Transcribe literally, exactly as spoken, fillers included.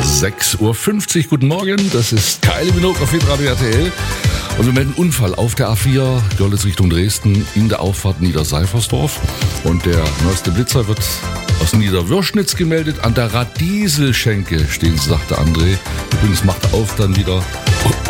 sechs Uhr fünfzig, guten Morgen, das ist Kylie Minogue auf Hitradio R T L. Und wir melden Unfall auf der A vier, Görlitz Richtung Dresden, in der Auffahrt Niederseifersdorf. Und der neueste Blitzer wird aus Niederwürschnitz gemeldet. An der Radieselschenke stehen sie, sagte André. Übrigens macht er auf dann wieder